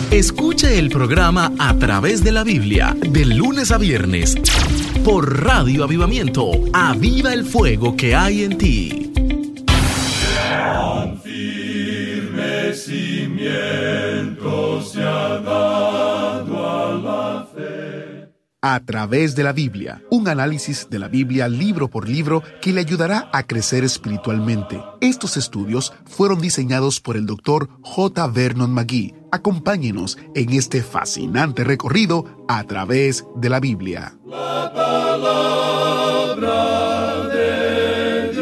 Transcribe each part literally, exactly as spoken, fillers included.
Escuche el programa A Través de la Biblia, de lunes a viernes, por Radio Avivamiento. Aviva el fuego que hay en ti. Tan firme cimiento se ha dado a la fe. A Través de la Biblia, un análisis de la Biblia libro por libro que le ayudará a crecer espiritualmente. Estos estudios fueron diseñados por el doctor J. Vernon McGee. Acompáñenos en este fascinante recorrido a través de la Biblia. La palabra de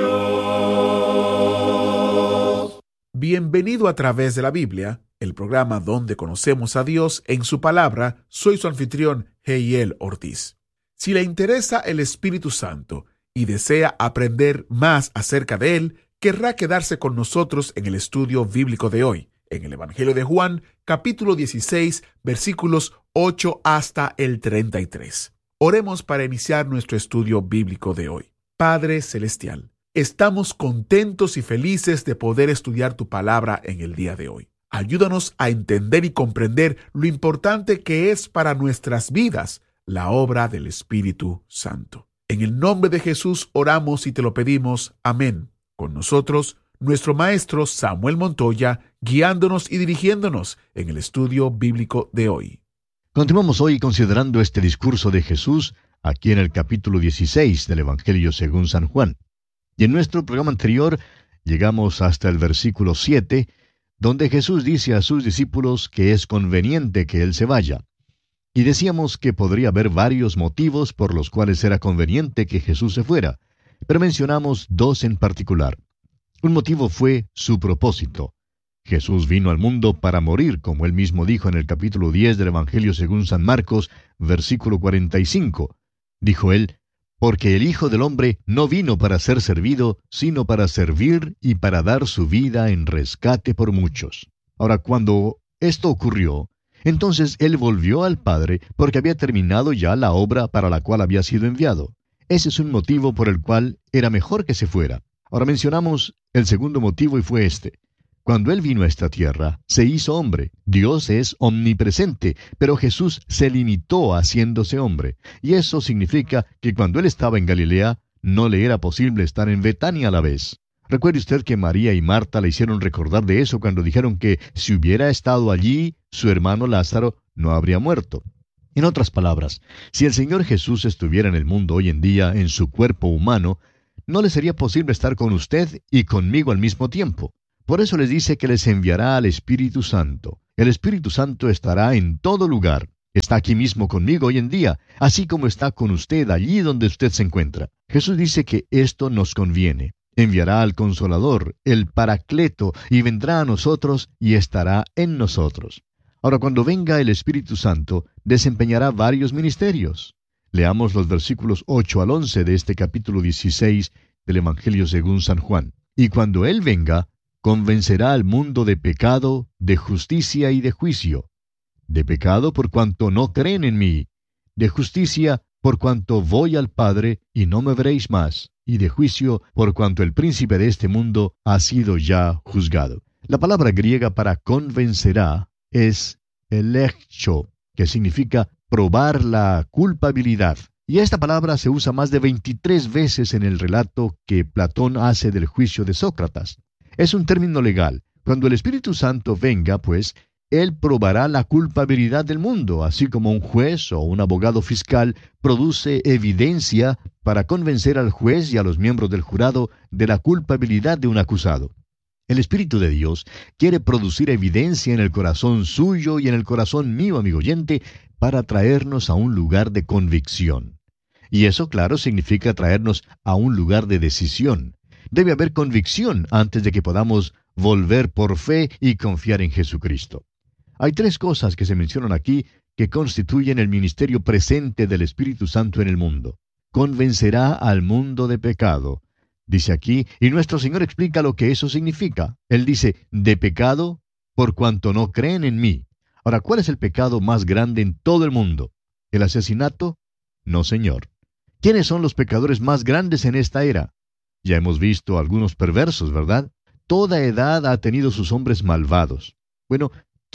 Dios. Bienvenido a Través de la Biblia, el programa donde conocemos a Dios en su palabra. Soy su anfitrión, Heiel Ortiz. Si le interesa el Espíritu Santo y desea aprender más acerca de él, querrá quedarse con nosotros en el estudio bíblico de hoy, en el Evangelio de Juan, capítulo dieciséis, versículos ocho hasta el treinta y tres. Oremos para iniciar nuestro estudio bíblico de hoy. Padre Celestial, estamos contentos y felices de poder estudiar tu palabra en el día de hoy. Ayúdanos a entender y comprender lo importante que es para nuestras vidas la obra del Espíritu Santo. En el nombre de Jesús oramos y te lo pedimos. Amén. Con nosotros, nuestro maestro Samuel Montoya, guiándonos y dirigiéndonos en el estudio bíblico de hoy. Continuamos hoy considerando este discurso de Jesús aquí en el capítulo dieciséis del Evangelio según San Juan. Y en nuestro programa anterior llegamos hasta el versículo siete, donde Jesús dice a sus discípulos que es conveniente que Él se vaya. Y decíamos que podría haber varios motivos por los cuales era conveniente que Jesús se fuera, pero mencionamos dos en particular. Un motivo fue su propósito. Jesús vino al mundo para morir, como Él mismo dijo en el capítulo diez del Evangelio según San Marcos, versículo cuarenta y cinco. Dijo Él, porque el Hijo del Hombre no vino para ser servido, sino para servir y para dar su vida en rescate por muchos. Ahora, cuando esto ocurrió, entonces Él volvió al Padre porque había terminado ya la obra para la cual había sido enviado. Ese es un motivo por el cual era mejor que se fuera. Ahora mencionamos el segundo motivo y fue este. Cuando Él vino a esta tierra, se hizo hombre. Dios es omnipresente, pero Jesús se limitó haciéndose hombre. Y eso significa que cuando Él estaba en Galilea, no le era posible estar en Betania a la vez. Recuerde usted que María y Marta le hicieron recordar de eso cuando dijeron que si hubiera estado allí, su hermano Lázaro no habría muerto. En otras palabras, si el Señor Jesús estuviera en el mundo hoy en día en su cuerpo humano, no le sería posible estar con usted y conmigo al mismo tiempo. Por eso les dice que les enviará al Espíritu Santo. El Espíritu Santo estará en todo lugar. Está aquí mismo conmigo hoy en día, así como está con usted allí donde usted se encuentra. Jesús dice que esto nos conviene. Enviará al Consolador, el Paracleto, y vendrá a nosotros y estará en nosotros. Ahora, cuando venga el Espíritu Santo, desempeñará varios ministerios. Leamos los versículos ocho al once de este capítulo dieciséis del Evangelio según San Juan. Y cuando Él venga, convencerá al mundo de pecado, de justicia y de juicio. De pecado por cuanto no creen en mí. De justicia por cuanto voy al Padre y no me veréis más. Y de juicio por cuanto el príncipe de este mundo ha sido ya juzgado. La palabra griega para convencerá es eleccho, que significa probar la culpabilidad. Y esta palabra se usa más de veintitrés veces en el relato que Platón hace del juicio de Sócrates. Es un término legal. Cuando el Espíritu Santo venga, pues, Él probará la culpabilidad del mundo, así como un juez o un abogado fiscal produce evidencia para convencer al juez y a los miembros del jurado de la culpabilidad de un acusado. El Espíritu de Dios quiere producir evidencia en el corazón suyo y en el corazón mío, amigo oyente, para traernos a un lugar de convicción. Y eso, claro, significa traernos a un lugar de decisión. Debe haber convicción antes de que podamos volver por fe y confiar en Jesucristo. Hay tres cosas que se mencionan aquí que constituyen el ministerio presente del Espíritu Santo en el mundo. Convencerá al mundo de pecado. Dice aquí, y nuestro Señor explica lo que eso significa. Él dice, de pecado, por cuanto no creen en mí. Ahora, ¿cuál es el pecado más grande en todo el mundo? ¿El asesinato? No, Señor. ¿Quiénes son los pecadores más grandes en esta era? Ya hemos visto algunos perversos, ¿verdad? Toda edad ha tenido sus hombres malvados. Bueno,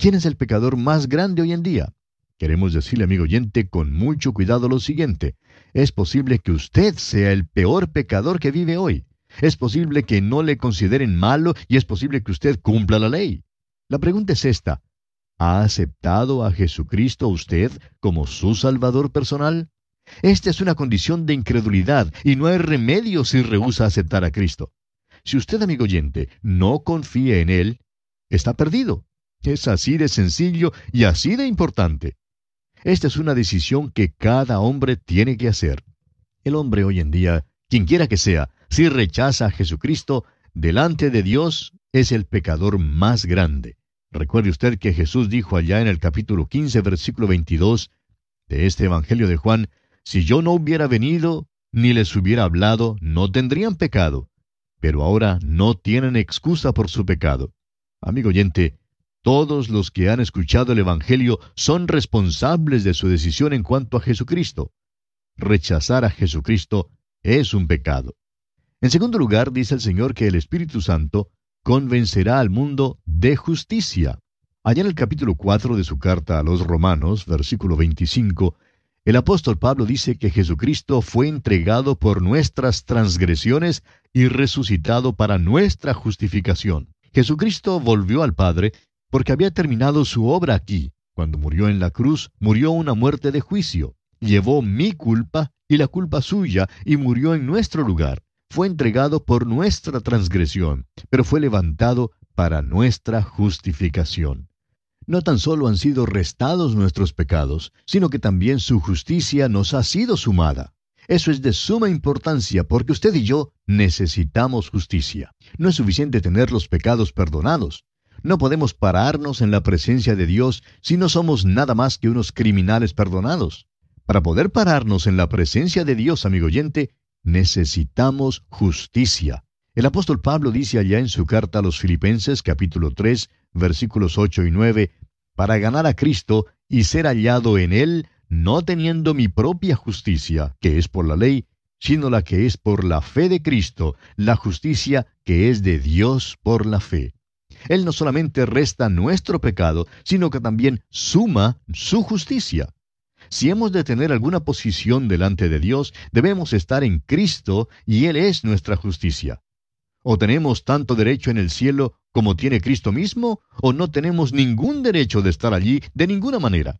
¿Quién es el pecador más grande hoy en día? Queremos decirle, amigo oyente, con mucho cuidado lo siguiente. Es posible que usted sea el peor pecador que vive hoy. Es posible que no le consideren malo y es posible que usted cumpla la ley. La pregunta es esta. ¿Ha aceptado a Jesucristo usted como su Salvador personal? Esta es una condición de incredulidad y no hay remedio si rehúsa aceptar a Cristo. Si usted, amigo oyente, no confía en Él, está perdido. Es así de sencillo y así de importante. Esta es una decisión que cada hombre tiene que hacer. El hombre hoy en día, quien quiera que sea, si rechaza a Jesucristo, delante de Dios es el pecador más grande. Recuerde usted que Jesús dijo allá en el capítulo quince, versículo veintidós de este Evangelio de Juan, si yo no hubiera venido, ni les hubiera hablado, no tendrían pecado. Pero ahora no tienen excusa por su pecado. Amigo oyente, todos los que han escuchado el Evangelio son responsables de su decisión en cuanto a Jesucristo. Rechazar a Jesucristo es un pecado. En segundo lugar, dice el Señor que el Espíritu Santo convencerá al mundo de justicia. Allá en el capítulo cuatro de su carta a los Romanos, versículo veinticinco, el apóstol Pablo dice que Jesucristo fue entregado por nuestras transgresiones y resucitado para nuestra justificación. Jesucristo volvió al Padre porque había terminado su obra aquí. Cuando murió en la cruz, murió una muerte de juicio. Llevó mi culpa y la culpa suya y murió en nuestro lugar. Fue entregado por nuestra transgresión, pero fue levantado para nuestra justificación. No tan solo han sido restados nuestros pecados, sino que también su justicia nos ha sido sumada. Eso es de suma importancia porque usted y yo necesitamos justicia. No es suficiente tener los pecados perdonados. No podemos pararnos en la presencia de Dios si no somos nada más que unos criminales perdonados. Para poder pararnos en la presencia de Dios, amigo oyente, necesitamos justicia. El apóstol Pablo dice allá en su carta a los Filipenses, capítulo tres, versículos ocho y nueve, para ganar a Cristo y ser hallado en Él, no teniendo mi propia justicia, que es por la ley, sino la que es por la fe de Cristo, la justicia que es de Dios por la fe. Él no solamente resta nuestro pecado, sino que también suma su justicia. Si hemos de tener alguna posición delante de Dios, debemos estar en Cristo y Él es nuestra justicia. ¿O tenemos tanto derecho en el cielo como tiene Cristo mismo, o no tenemos ningún derecho de estar allí de ninguna manera?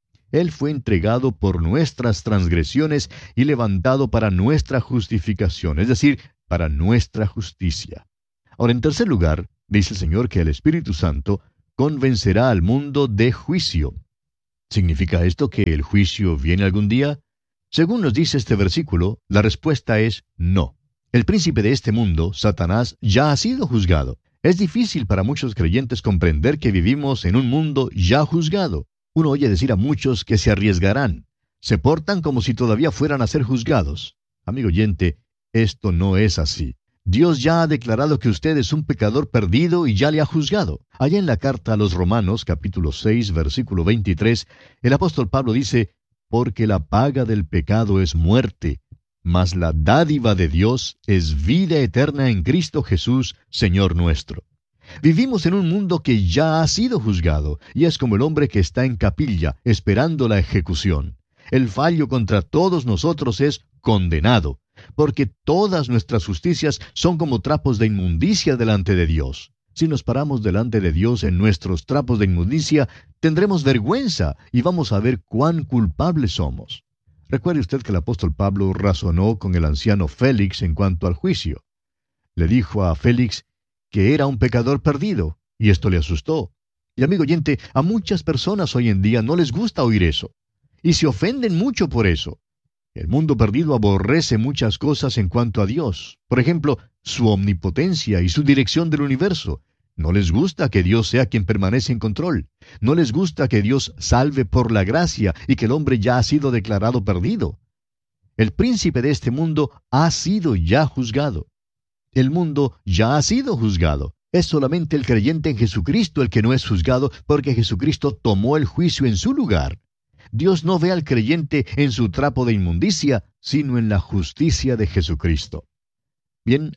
Él fue entregado por nuestras transgresiones y levantado para nuestra justificación, es decir, para nuestra justicia. Ahora, en tercer lugar, dice el Señor que el Espíritu Santo convencerá al mundo de juicio. ¿Significa esto que el juicio viene algún día? Según nos dice este versículo, la respuesta es no. El príncipe de este mundo, Satanás, ya ha sido juzgado. Es difícil para muchos creyentes comprender que vivimos en un mundo ya juzgado. Uno oye decir a muchos que se arriesgarán. Se portan como si todavía fueran a ser juzgados. Amigo oyente, esto no es así. Dios ya ha declarado que usted es un pecador perdido y ya le ha juzgado. Allá en la carta a los Romanos, capítulo seis, versículo veintitrés, el apóstol Pablo dice, porque la paga del pecado es muerte, mas la dádiva de Dios es vida eterna en Cristo Jesús, Señor nuestro. Vivimos en un mundo que ya ha sido juzgado, y es como el hombre que está en capilla, esperando la ejecución. El fallo contra todos nosotros es condenado, porque todas nuestras justicias son como trapos de inmundicia delante de Dios. Si nos paramos delante de Dios en nuestros trapos de inmundicia, tendremos vergüenza y vamos a ver cuán culpables somos. Recuerde usted que el apóstol Pablo razonó con el anciano Félix en cuanto al juicio. Le dijo a Félix que era un pecador perdido, y esto le asustó. Y amigo oyente, a muchas personas hoy en día no les gusta oír eso, y se ofenden mucho por eso. El mundo perdido aborrece muchas cosas en cuanto a Dios. Por ejemplo, su omnipotencia y su dirección del universo. No les gusta que Dios sea quien permanece en control. No les gusta que Dios salve por la gracia y que el hombre ya ha sido declarado perdido. El príncipe de este mundo ha sido ya juzgado. El mundo ya ha sido juzgado. Es solamente el creyente en Jesucristo el que no es juzgado porque Jesucristo tomó el juicio en su lugar. Dios no ve al creyente en su trapo de inmundicia, sino en la justicia de Jesucristo. Bien,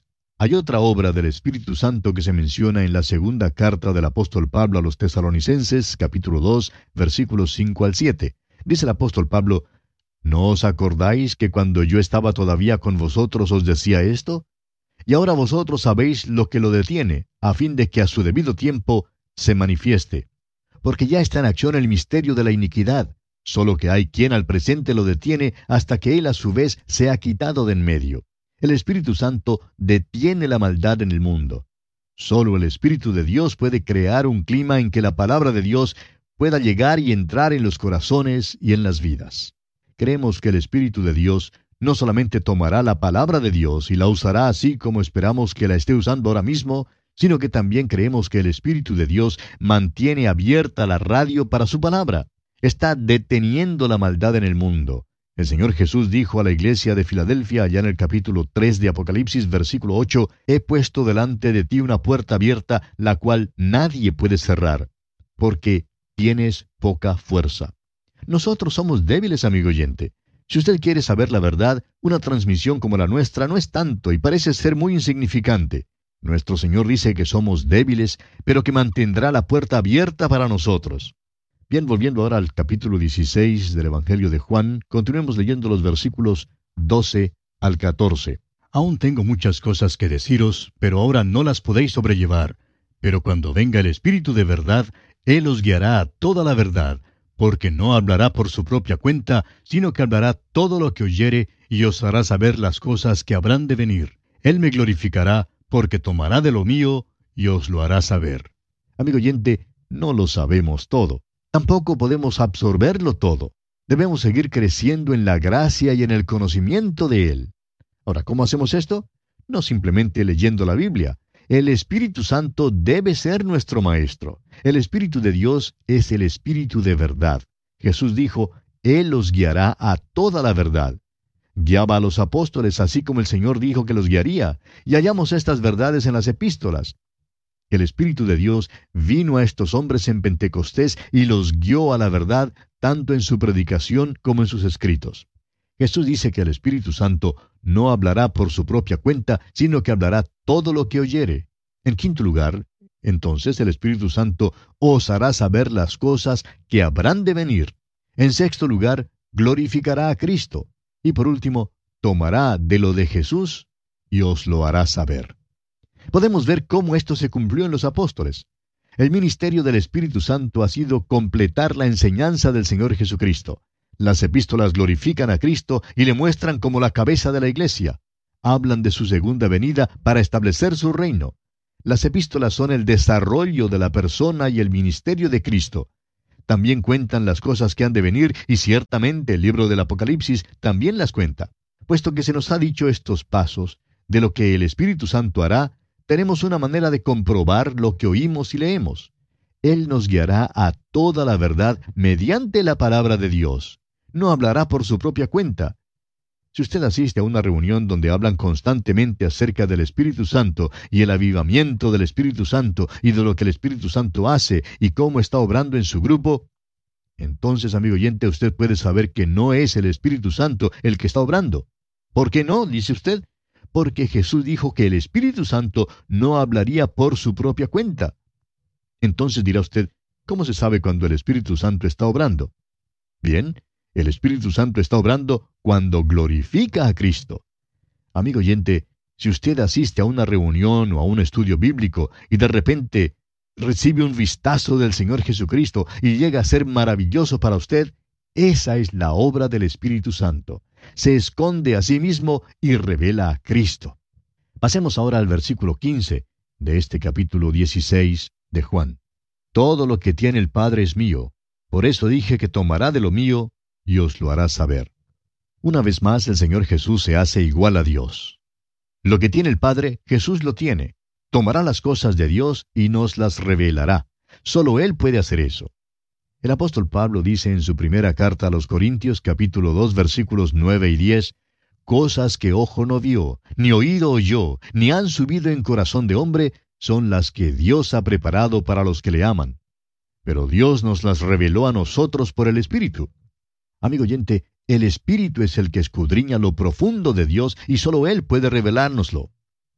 Hay otra obra del Espíritu Santo que se menciona en la segunda carta del apóstol Pablo a los Tesalonicenses, capítulo dos, versículos cinco al siete. Dice el apóstol Pablo: ¿No os acordáis que cuando yo estaba todavía con vosotros os decía esto? Y ahora vosotros sabéis lo que lo detiene, a fin de que a su debido tiempo se manifieste. Porque ya está en acción el misterio de la iniquidad, solo que hay quien al presente lo detiene hasta que él a su vez sea quitado de en medio. El Espíritu Santo detiene la maldad en el mundo. Solo el Espíritu de Dios puede crear un clima en que la palabra de Dios pueda llegar y entrar en los corazones y en las vidas. Creemos que el Espíritu de Dios no solamente tomará la palabra de Dios y la usará así como esperamos que la esté usando ahora mismo, sino que también creemos que el Espíritu de Dios mantiene abierta la radio para su palabra. Está deteniendo la maldad en el mundo. El Señor Jesús dijo a la iglesia de Filadelfia, allá en el capítulo tres de Apocalipsis, versículo ocho, «He puesto delante de ti una puerta abierta, la cual nadie puede cerrar, porque tienes poca fuerza». Nosotros somos débiles, amigo oyente. Si usted quiere saber la verdad, una transmisión como la nuestra no es tanto y parece ser muy insignificante. Nuestro Señor dice que somos débiles, pero que mantendrá la puerta abierta para nosotros. Bien, volviendo ahora al capítulo dieciséis del Evangelio de Juan, continuemos leyendo los versículos doce al catorce. «Aún tengo muchas cosas que deciros, pero ahora no las podéis sobrellevar. Pero cuando venga el Espíritu de verdad, Él os guiará a toda la verdad, porque no hablará por su propia cuenta, sino que hablará todo lo que oyere y os hará saber las cosas que habrán de venir. Él me glorificará, porque tomará de lo mío y os lo hará saber». Amigo oyente, no lo sabemos todo. Tampoco podemos absorberlo todo. Debemos seguir creciendo en la gracia y en el conocimiento de Él. Ahora, ¿cómo hacemos esto? No simplemente leyendo la Biblia. El Espíritu Santo debe ser nuestro Maestro. El Espíritu de Dios es el Espíritu de verdad. Jesús dijo, Él los guiará a toda la verdad. Guiaba a los apóstoles así como el Señor dijo que los guiaría, y hallamos estas verdades en las epístolas. El Espíritu de Dios vino a estos hombres en Pentecostés y los guió a la verdad, tanto en su predicación como en sus escritos. Jesús dice que el Espíritu Santo no hablará por su propia cuenta, sino que hablará todo lo que oyere. En quinto lugar, entonces el Espíritu Santo os hará saber las cosas que habrán de venir. En sexto lugar, glorificará a Cristo. Y por último, tomará de lo de Jesús y os lo hará saber. Podemos ver cómo esto se cumplió en los apóstoles. El ministerio del Espíritu Santo ha sido completar la enseñanza del Señor Jesucristo. Las epístolas glorifican a Cristo y le muestran como la cabeza de la iglesia. Hablan de su segunda venida para establecer su reino. Las epístolas son el desarrollo de la persona y el ministerio de Cristo. También cuentan las cosas que han de venir y ciertamente el libro del Apocalipsis también las cuenta. Puesto que se nos ha dicho estos pasos de lo que el Espíritu Santo hará, tenemos una manera de comprobar lo que oímos y leemos. Él nos guiará a toda la verdad mediante la palabra de Dios. No hablará por su propia cuenta. Si usted asiste a una reunión donde hablan constantemente acerca del Espíritu Santo y el avivamiento del Espíritu Santo y de lo que el Espíritu Santo hace y cómo está obrando en su grupo, entonces, amigo oyente, usted puede saber que no es el Espíritu Santo el que está obrando. ¿Por qué no?, dice usted. Porque Jesús dijo que el Espíritu Santo no hablaría por su propia cuenta. Entonces dirá usted, ¿cómo se sabe cuando el Espíritu Santo está obrando? Bien, el Espíritu Santo está obrando cuando glorifica a Cristo. Amigo oyente, si usted asiste a una reunión o a un estudio bíblico y de repente recibe un vistazo del Señor Jesucristo y llega a ser maravilloso para usted, esa es la obra del Espíritu Santo. Se esconde a sí mismo y revela a Cristo. Pasemos ahora al versículo quince de este capítulo dieciséis de Juan. Todo lo que tiene el Padre es mío. Por eso dije que tomará de lo mío y os lo hará saber. Una vez más el Señor Jesús se hace igual a Dios. Lo que tiene el Padre, Jesús lo tiene. Tomará las cosas de Dios y nos las revelará. Solo Él puede hacer eso. El apóstol Pablo dice en su primera carta a los Corintios, capítulo dos, versículos nueve y diez, «Cosas que ojo no vio, ni oído oyó, ni han subido en corazón de hombre, son las que Dios ha preparado para los que le aman. Pero Dios nos las reveló a nosotros por el Espíritu». Amigo oyente, el Espíritu es el que escudriña lo profundo de Dios y solo Él puede revelárnoslo.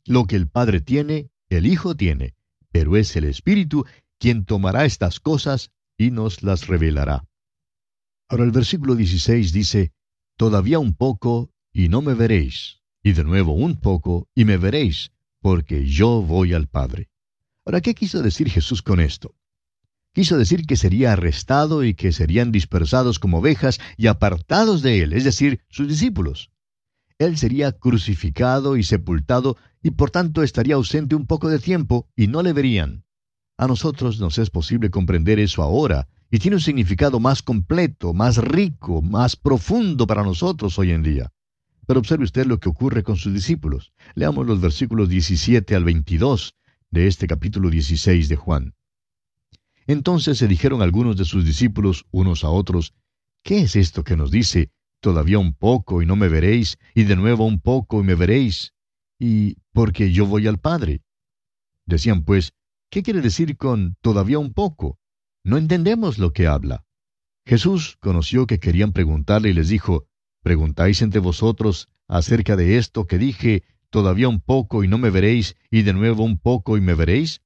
Lo que el Padre tiene, el Hijo tiene, pero es el Espíritu quien tomará estas cosas y nos las revelará. Ahora el versículo dieciséis dice, todavía un poco y no me veréis, y de nuevo un poco y me veréis, porque yo voy al Padre. Ahora, ¿qué quiso decir Jesús con esto? Quiso decir que sería arrestado y que serían dispersados como ovejas y apartados de él, es decir, sus discípulos. Él sería crucificado y sepultado y por tanto estaría ausente un poco de tiempo y no le verían. A nosotros nos es posible comprender eso ahora y tiene un significado más completo, más rico, más profundo para nosotros hoy en día. Pero observe usted lo que ocurre con sus discípulos. Leamos los versículos diecisiete al veintidós de este capítulo dieciséis de Juan. Entonces se dijeron algunos de sus discípulos unos a otros, ¿qué es esto que nos dice? Todavía un poco y no me veréis, y de nuevo un poco y me veréis, y porque yo voy al Padre. Decían pues, ¿qué quiere decir con todavía un poco? No entendemos lo que habla. Jesús conoció que querían preguntarle y les dijo, ¿preguntáis entre vosotros acerca de esto que dije, todavía un poco y no me veréis, y de nuevo un poco y me veréis?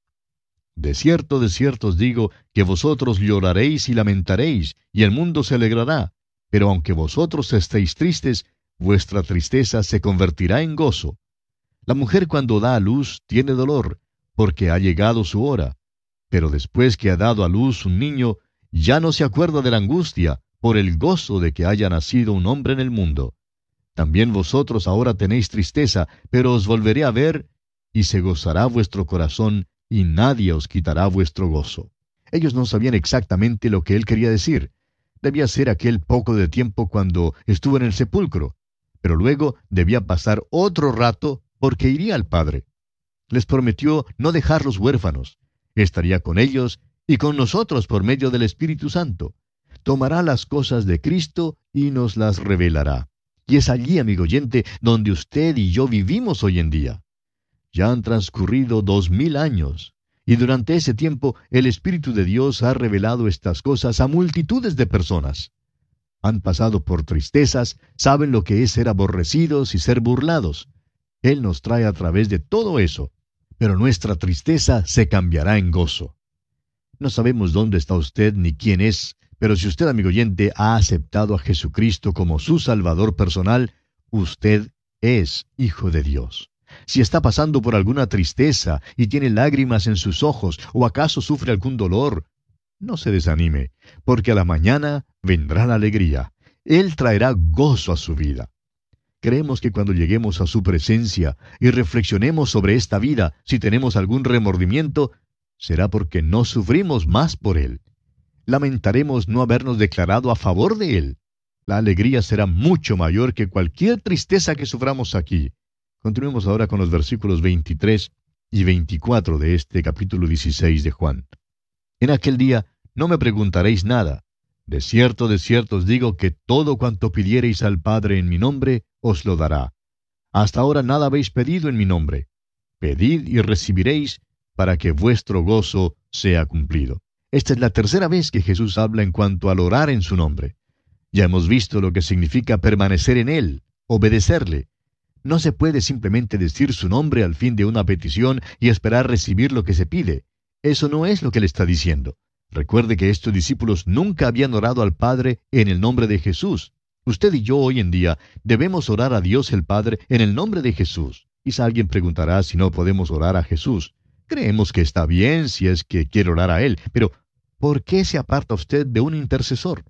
De cierto, de cierto os digo, que vosotros lloraréis y lamentaréis, y el mundo se alegrará. Pero aunque vosotros estéis tristes, vuestra tristeza se convertirá en gozo. La mujer cuando da a luz tiene dolor, porque ha llegado su hora. Pero después que ha dado a luz un niño, ya no se acuerda de la angustia, por el gozo de que haya nacido un hombre en el mundo. También vosotros ahora tenéis tristeza, pero os volveré a ver, y se gozará vuestro corazón, y nadie os quitará vuestro gozo. Ellos no sabían exactamente lo que él quería decir. Debía ser aquel poco de tiempo cuando estuvo en el sepulcro, pero luego debía pasar otro rato porque iría al Padre. Les prometió no dejarlos huérfanos. Estaría con ellos y con nosotros por medio del Espíritu Santo. Tomará las cosas de Cristo y nos las revelará. Y es allí, amigo oyente, donde usted y yo vivimos hoy en día. Ya han transcurrido dos mil años, y durante ese tiempo el Espíritu de Dios ha revelado estas cosas a multitudes de personas. Han pasado por tristezas, saben lo que es ser aborrecidos y ser burlados. Él nos trae a través de todo eso, pero nuestra tristeza se cambiará en gozo. No sabemos dónde está usted ni quién es, pero si usted, amigo oyente, ha aceptado a Jesucristo como su Salvador personal, usted es hijo de Dios. Si está pasando por alguna tristeza y tiene lágrimas en sus ojos, o acaso sufre algún dolor, no se desanime, porque a la mañana vendrá la alegría. Él traerá gozo a su vida. Creemos que cuando lleguemos a su presencia y reflexionemos sobre esta vida, si tenemos algún remordimiento, será porque no sufrimos más por Él. Lamentaremos no habernos declarado a favor de Él. La alegría será mucho mayor que cualquier tristeza que suframos aquí. Continuemos ahora con los versículos veintitrés y veinticuatro de este capítulo dieciséis de Juan. En aquel día no me preguntaréis nada. De cierto, de cierto os digo que todo cuanto pidiereis al Padre en mi nombre, os lo dará. Hasta ahora nada habéis pedido en mi nombre. Pedid y recibiréis, para que vuestro gozo sea cumplido. Esta es la tercera vez que Jesús habla en cuanto al orar en su nombre. Ya hemos visto lo que significa permanecer en Él, obedecerle. No se puede simplemente decir su nombre al fin de una petición y esperar recibir lo que se pide. Eso no es lo que le está diciendo. Recuerde que estos discípulos nunca habían orado al Padre en el nombre de Jesús. Usted y yo hoy en día debemos orar a Dios el Padre en el nombre de Jesús. Quizá alguien preguntará si no podemos orar a Jesús. Creemos que está bien si es que quiere orar a Él, pero ¿por qué se aparta usted de un intercesor?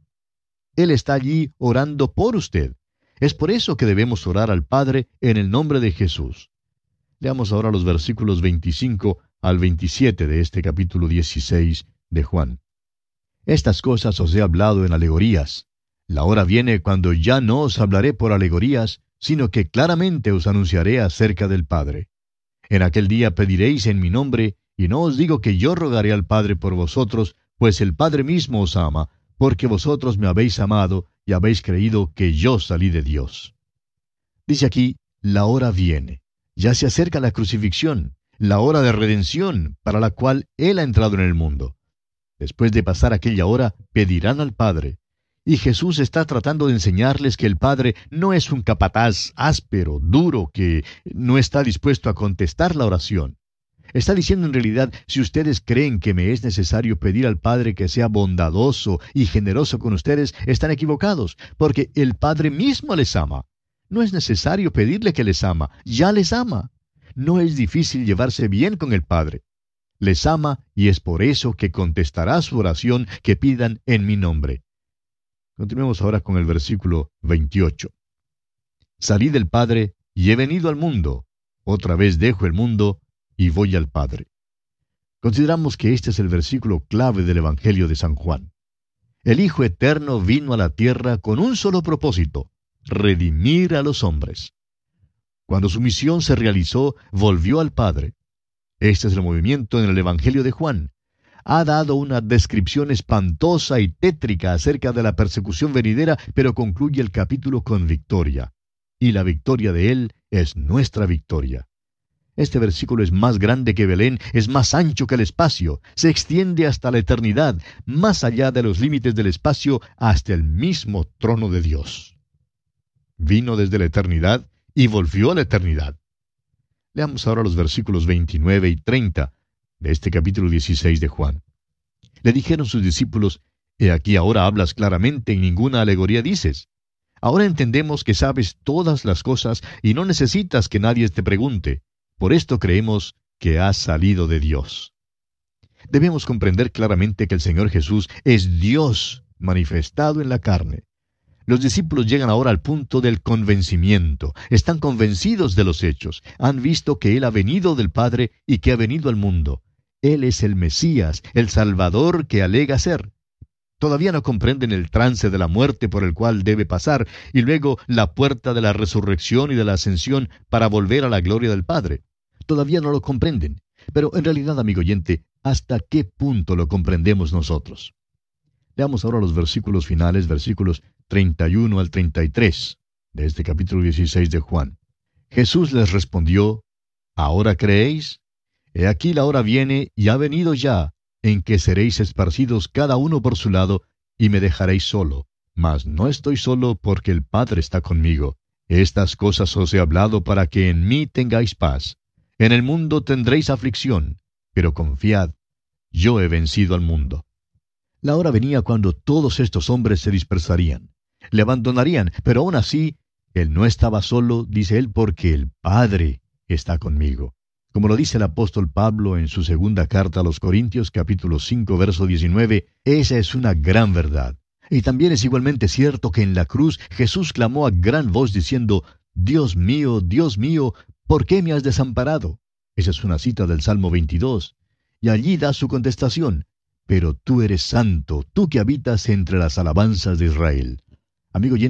Él está allí orando por usted. Es por eso que debemos orar al Padre en el nombre de Jesús. Leamos ahora los versículos veinticinco al veintisiete de este capítulo dieciséis de Juan. Estas cosas os he hablado en alegorías. La hora viene cuando ya no os hablaré por alegorías, sino que claramente os anunciaré acerca del Padre. En aquel día pediréis en mi nombre, y no os digo que yo rogaré al Padre por vosotros, pues el Padre mismo os ama, porque vosotros me habéis amado y habéis creído que yo salí de Dios. Dice aquí, la hora viene. Ya se acerca la crucifixión, la hora de redención, para la cual Él ha entrado en el mundo. Después de pasar aquella hora, pedirán al Padre. Y Jesús está tratando de enseñarles que el Padre no es un capataz áspero, duro, que no está dispuesto a contestar la oración. Está diciendo en realidad, si ustedes creen que me es necesario pedir al Padre que sea bondadoso y generoso con ustedes, están equivocados, porque el Padre mismo les ama. No es necesario pedirle que les ama, ya les ama. No es difícil llevarse bien con el Padre. Les ama y es por eso que contestará su oración que pidan en mi nombre. Continuemos ahora con el versículo veintiocho. Salí del Padre y he venido al mundo. Otra vez dejo el mundo y voy al Padre. Consideramos que este es el versículo clave del Evangelio de San Juan. El Hijo Eterno vino a la tierra con un solo propósito: redimir a los hombres. Cuando su misión se realizó, volvió al Padre. Este es el movimiento en el Evangelio de Juan. Ha dado una descripción espantosa y tétrica acerca de la persecución venidera, pero concluye el capítulo con victoria. Y la victoria de Él es nuestra victoria. Este versículo es más grande que Belén, es más ancho que el espacio, se extiende hasta la eternidad, más allá de los límites del espacio, hasta el mismo trono de Dios. Vino desde la eternidad y volvió a la eternidad. Leamos ahora los versículos veintinueve y treinta de este capítulo dieciséis de Juan. Le dijeron sus discípulos: He aquí ahora hablas claramente y ninguna alegoría dices. Ahora entendemos que sabes todas las cosas y no necesitas que nadie te pregunte. Por esto creemos que has salido de Dios. Debemos comprender claramente que el Señor Jesús es Dios manifestado en la carne. Los discípulos llegan ahora al punto del convencimiento. Están convencidos de los hechos. Han visto que Él ha venido del Padre y que ha venido al mundo. Él es el Mesías, el Salvador que alega ser. Todavía no comprenden el trance de la muerte por el cual debe pasar, y luego la puerta de la resurrección y de la ascensión para volver a la gloria del Padre. Todavía no lo comprenden. Pero en realidad, amigo oyente, ¿hasta qué punto lo comprendemos nosotros? Leamos ahora los versículos finales, versículos treinta y uno al treinta y tres, de este capítulo dieciséis de Juan. Jesús les respondió: ¿Ahora creéis? He aquí la hora viene, y ha venido ya, en que seréis esparcidos cada uno por su lado, y me dejaréis solo. Mas no estoy solo, porque el Padre está conmigo. Estas cosas os he hablado para que en mí tengáis paz. En el mundo tendréis aflicción, pero confiad, yo he vencido al mundo. La hora venía cuando todos estos hombres se dispersarían. Le abandonarían, pero aún así, Él no estaba solo, dice Él, porque el Padre está conmigo. Como lo dice el apóstol Pablo en su segunda carta a los Corintios, capítulo cinco, verso diecinueve, esa es una gran verdad. Y también es igualmente cierto que en la cruz Jesús clamó a gran voz diciendo: Dios mío, Dios mío, ¿por qué me has desamparado? Esa es una cita del Salmo veintidós. Y allí da su contestación: Pero tú eres santo, tú que habitas entre las alabanzas de Israel. Amigo oyente,